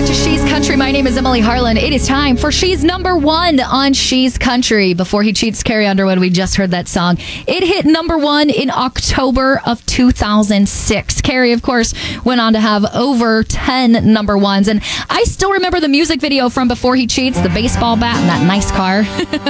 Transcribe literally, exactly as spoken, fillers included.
to She's Country. My name is Emily Harlan. It is time for She's Number One on She's Country. Before He Cheats, Carrie Underwood, we just heard that song. It hit number one in October of two thousand six. Carrie, of course, went on to have over ten number ones. And I still remember the music video from Before He Cheats, the baseball bat and that nice car.